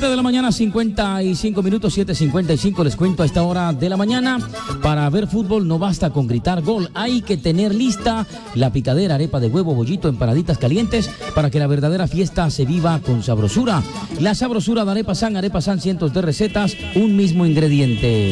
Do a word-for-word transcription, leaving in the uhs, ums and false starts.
siete de la mañana, cincuenta y cinco minutos, siete cincuenta y cinco. Les cuento a esta hora de la mañana. Para ver fútbol no basta con gritar gol. Hay que tener lista la picadera, arepa de huevo, bollito, empanaditas calientes para que la verdadera fiesta se viva con sabrosura. La sabrosura de Arepa San, Arepa San, cientos de recetas, un mismo ingrediente.